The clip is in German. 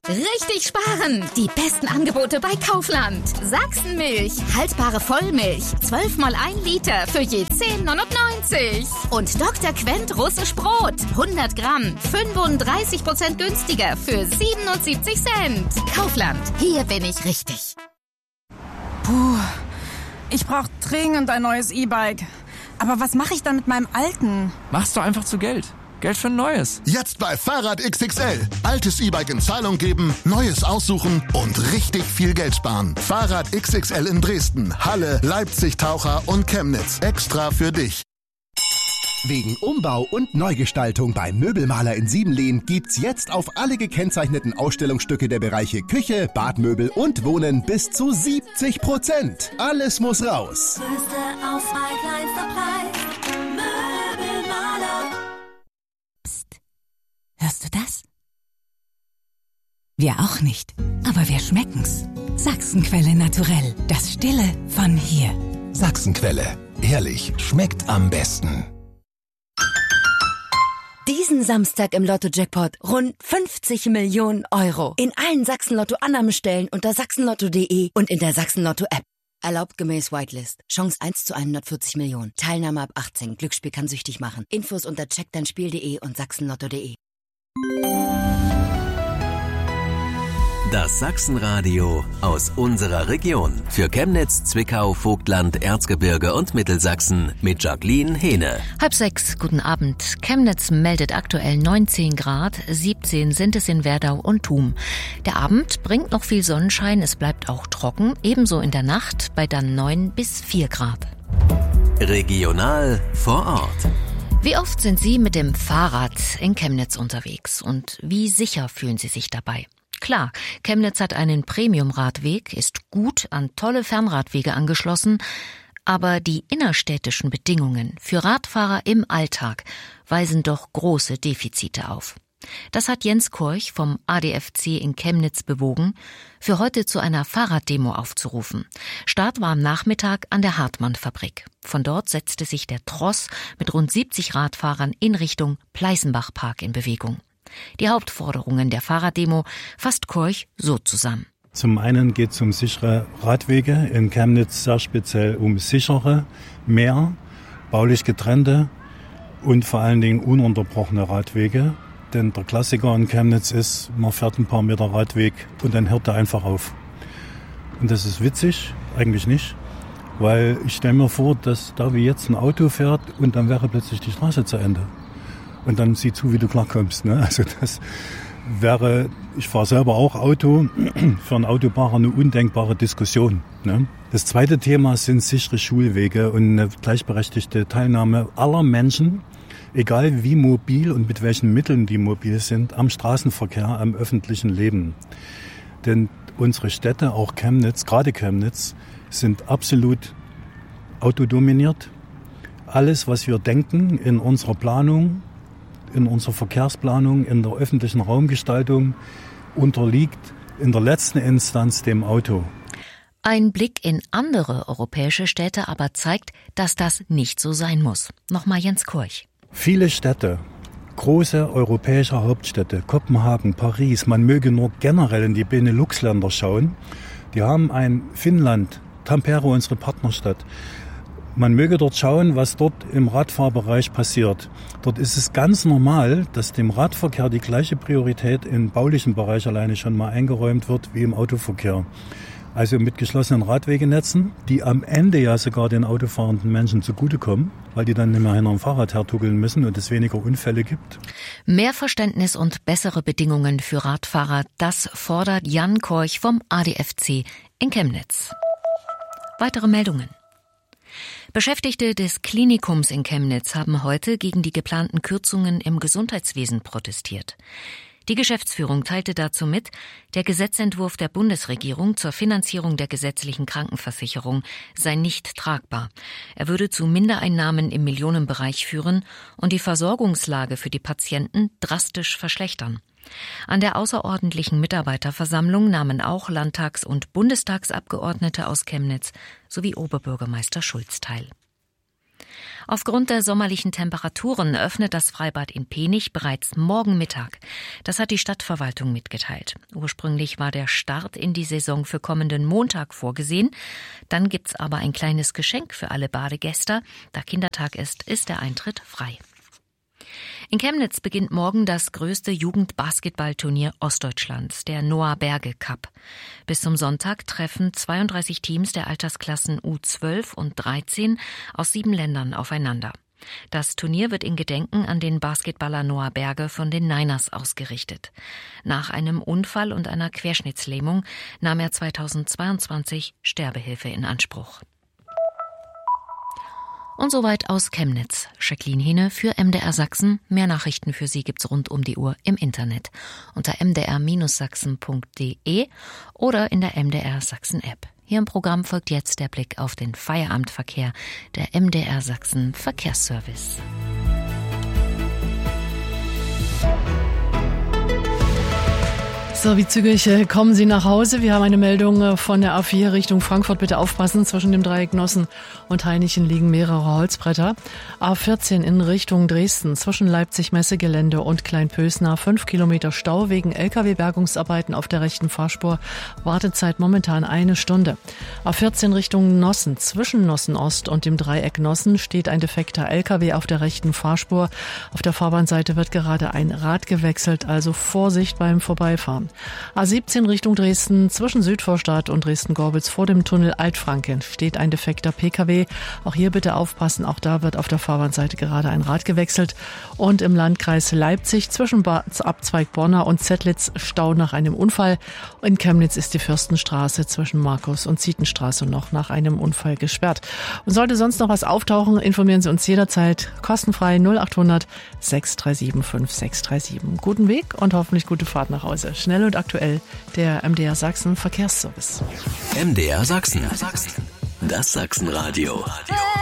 Richtig sparen! Die besten Angebote bei Kaufland. Sachsenmilch, haltbare Vollmilch, 12 mal 1 Liter für je 10,99. Und Dr. Quent Russisch Brot, 100 Gramm, 35% günstiger für 77 Cent. Kaufland, hier bin ich richtig. Puh, ich brauche dringend ein neues E-Bike. Aber was mache ich dann mit meinem alten? Machst du einfach zu Geld. Geld für ein neues. Jetzt bei Fahrrad XXL. Altes E-Bike in Zahlung geben, neues aussuchen und richtig viel Geld sparen. Fahrrad XXL in Dresden, Halle, Leipzig, Taucher und Chemnitz. Extra für dich. Wegen Umbau und Neugestaltung beim Möbelmaler in Siebenlehn gibt's jetzt auf alle gekennzeichneten Ausstellungsstücke der Bereiche Küche, Badmöbel und Wohnen bis zu 70%. Alles muss raus. Größte Auswahl, kleinster Preis. Möbelmaler. Psst. Hörst du das? Wir auch nicht, aber wir schmecken's. Sachsenquelle naturell. Das Stille von hier. Sachsenquelle. Ehrlich, schmeckt am besten. Diesen Samstag im Lotto-Jackpot rund 50 Millionen Euro. In allen Sachsen-Lotto-Annahmestellen unter sachsenlotto.de und in der Sachsen-Lotto-App. Erlaubt gemäß Whitelist. Chance 1 zu 140 Millionen. Teilnahme ab 18. Glücksspiel kann süchtig machen. Infos unter checkdeinspiel.de und sachsenlotto.de. Das Sachsenradio aus unserer Region. Für Chemnitz, Zwickau, Vogtland, Erzgebirge und Mittelsachsen mit Jacqueline Hehne. 5:30, guten Abend. Chemnitz meldet aktuell 19 Grad, 17 sind es in Werdau und Thum. Der Abend bringt noch viel Sonnenschein, es bleibt auch trocken, ebenso in der Nacht bei dann 9 bis 4 Grad. Regional vor Ort. Wie oft sind Sie mit dem Fahrrad in Chemnitz unterwegs und wie sicher fühlen Sie sich dabei? Klar, Chemnitz hat einen Premium-Radweg, ist gut an tolle Fernradwege angeschlossen, aber die innerstädtischen Bedingungen für Radfahrer im Alltag weisen doch große Defizite auf. Das hat Jens Korch vom ADFC in Chemnitz bewogen, für heute zu einer Fahrraddemo aufzurufen. Start war am Nachmittag an der Hartmann-Fabrik. Von dort setzte sich der Tross mit rund 70 Radfahrern in Richtung Pleißenbach-Park in Bewegung. Die Hauptforderungen der Fahrraddemo fasst Korch so zusammen. Zum einen geht es um sichere Radwege, in Chemnitz sehr speziell um sichere, mehr, baulich getrennte und vor allen Dingen ununterbrochene Radwege. Denn der Klassiker in Chemnitz ist, man fährt ein paar Meter Radweg und dann hört er einfach auf. Und das ist witzig, eigentlich nicht, weil ich stelle mir vor, dass da wie jetzt ein Auto fährt und dann wäre plötzlich die Straße zu Ende. Und dann sieh zu, wie du klarkommst. Ne? Also das wäre, ich fahre selber auch Auto, für einen Autofahrer eine undenkbare Diskussion. Ne? Das zweite Thema sind sichere Schulwege und eine gleichberechtigte Teilnahme aller Menschen, egal wie mobil und mit welchen Mitteln die mobil sind, am Straßenverkehr, am öffentlichen Leben. Denn unsere Städte, auch Chemnitz, gerade Chemnitz, sind absolut autodominiert. Alles, was wir denken in unserer Planung, in unserer Verkehrsplanung, in der öffentlichen Raumgestaltung, unterliegt in der letzten Instanz dem Auto. Ein Blick in andere europäische Städte aber zeigt, dass das nicht so sein muss. Nochmal Jens Korch. Viele Städte, große europäische Hauptstädte, Kopenhagen, Paris, man möge nur generell in die Benelux-Länder schauen, die haben ein Finnland, Tampere, unsere Partnerstadt. Man möge dort schauen, was dort im Radfahrbereich passiert. Dort ist es ganz normal, dass dem Radverkehr die gleiche Priorität im baulichen Bereich alleine schon mal eingeräumt wird wie im Autoverkehr. Also mit geschlossenen Radwegenetzen, die am Ende ja sogar den autofahrenden Menschen zugutekommen, weil die dann nicht mehr hinter dem Fahrrad hertuckeln müssen und es weniger Unfälle gibt. Mehr Verständnis und bessere Bedingungen für Radfahrer, das fordert Jan Korch vom ADFC in Chemnitz. Weitere Meldungen. Beschäftigte des Klinikums in Chemnitz haben heute gegen die geplanten Kürzungen im Gesundheitswesen protestiert. Die Geschäftsführung teilte dazu mit, der Gesetzentwurf der Bundesregierung zur Finanzierung der gesetzlichen Krankenversicherung sei nicht tragbar. Er würde zu Mindereinnahmen im Millionenbereich führen und die Versorgungslage für die Patienten drastisch verschlechtern. An der außerordentlichen Mitarbeiterversammlung nahmen auch Landtags- und Bundestagsabgeordnete aus Chemnitz sowie Oberbürgermeister Schulz teil. Aufgrund der sommerlichen Temperaturen öffnet das Freibad in Penich bereits morgen Mittag. Das hat die Stadtverwaltung mitgeteilt. Ursprünglich war der Start in die Saison für kommenden Montag vorgesehen. Dann gibt's aber ein kleines Geschenk für alle Badegäste. Da Kindertag ist der Eintritt frei. In Chemnitz beginnt morgen das größte Jugendbasketballturnier Ostdeutschlands, der Noah Berge Cup. Bis zum Sonntag treffen 32 Teams der Altersklassen U12 und 13 aus 7 Ländern aufeinander. Das Turnier wird in Gedenken an den Basketballer Noah Berge von den Niners ausgerichtet. Nach einem Unfall und einer Querschnittslähmung nahm er 2022 Sterbehilfe in Anspruch. Und soweit aus Chemnitz. Jacqueline Hine für MDR Sachsen. Mehr Nachrichten für Sie gibt's rund um die Uhr im Internet unter mdr-sachsen.de oder in der MDR Sachsen App. Hier im Programm folgt jetzt der Blick auf den Feierabendverkehr der MDR Sachsen Verkehrsservice. So, wie zügig kommen Sie nach Hause? Wir haben eine Meldung von der A4 Richtung Frankfurt. Bitte aufpassen, zwischen dem Dreieck Nossen und Hainichen liegen mehrere Holzbretter. A14 in Richtung Dresden, zwischen Leipzig-Messegelände und Kleinpösna 5 Kilometer Stau wegen Lkw-Bergungsarbeiten auf der rechten Fahrspur. Wartezeit momentan 1 Stunde. A14 Richtung Nossen, zwischen Nossen Ost und dem Dreieck Nossen steht ein defekter Lkw auf der rechten Fahrspur. Auf der Fahrbahnseite wird gerade ein Rad gewechselt, also Vorsicht beim Vorbeifahren. A17 Richtung Dresden, zwischen Südvorstadt und Dresden-Gorbitz vor dem Tunnel Altfranken steht ein defekter Pkw. Auch hier bitte aufpassen, auch da wird auf der Fahrbahnseite gerade ein Rad gewechselt. Und im Landkreis Leipzig zwischen Abzweig Borna und Zettlitz Stau nach einem Unfall. In Chemnitz ist die Fürstenstraße zwischen Markus und Zietenstraße noch nach einem Unfall gesperrt. Und sollte sonst noch was auftauchen, informieren Sie uns jederzeit kostenfrei 0800 637 5637. Guten Weg und hoffentlich gute Fahrt nach Hause. Schnell und aktuell der MDR Sachsen Verkehrsservice. MDR Sachsen. Das Sachsenradio.